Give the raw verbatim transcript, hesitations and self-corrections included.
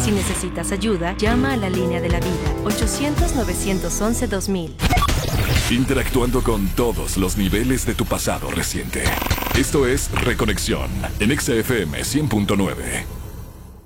Si necesitas ayuda, llama a la línea de la vida, ochocientos, novecientos once, dos mil. Interactuando con todos los niveles de tu pasado reciente. Esto es Reconexión en Exa F M cien punto nueve.